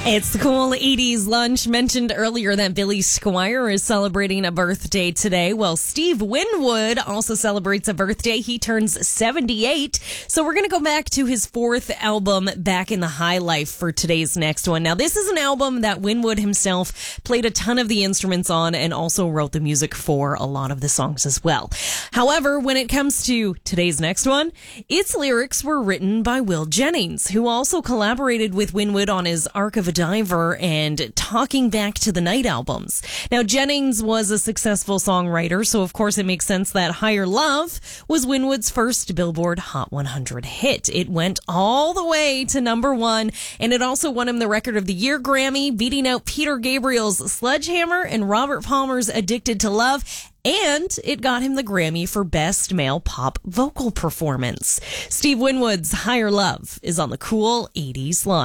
It's the cool 80s lunch. Mentioned earlier that Billy Squier is celebrating a birthday today. Well, Steve Winwood also celebrates a birthday. He turns 78. So we're going to go back to his fourth album, Back in the High Life, for today's next one. Now, this is an album that Winwood himself played a ton of the instruments on and also wrote the music for a lot of the songs as well. However, when it comes to today's next one, its lyrics were written by Will Jennings, who also collaborated with Winwood on his Ark of a Diver and Talking Back to the Night albums. Now, Jennings was a successful songwriter, so of course it makes sense that Higher Love was Winwood's first Billboard Hot 100 hit. It went all the way to number one, and it also won him the Record of the Year Grammy, beating out Peter Gabriel's Sledgehammer and Robert Palmer's Addicted to Love. And it got him the Grammy for Best Male Pop Vocal Performance. Steve Winwood's Higher Love is on the Cool 80s Line.